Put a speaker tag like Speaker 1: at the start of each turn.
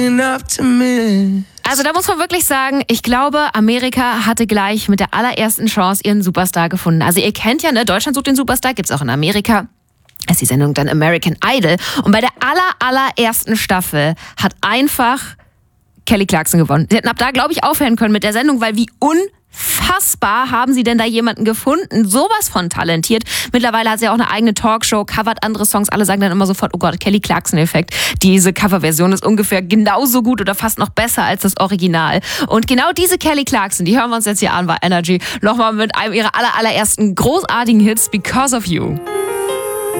Speaker 1: Also da muss man wirklich sagen, ich glaube, Amerika hatte gleich mit der allerersten Chance ihren Superstar gefunden. Also ihr kennt ja, ne, Deutschland sucht den Superstar, gibt's auch in Amerika. Das ist die Sendung dann American Idol. Und bei der allerersten Staffel hat einfach Kelly Clarkson gewonnen. Sie hätten ab da, glaube ich, aufhören können mit der Sendung, weil wie unfassbar haben sie denn da jemanden gefunden, sowas von talentiert. Mittlerweile hat sie auch eine eigene Talkshow, covert andere Songs, alle sagen dann immer sofort, oh Gott, Kelly Clarkson-Effekt. Diese Coverversion ist ungefähr genauso gut oder fast noch besser als das Original. Und genau diese Kelly Clarkson, die hören wir uns jetzt hier an bei Energy, nochmal mit einem ihrer allerersten großartigen Hits, Because of You.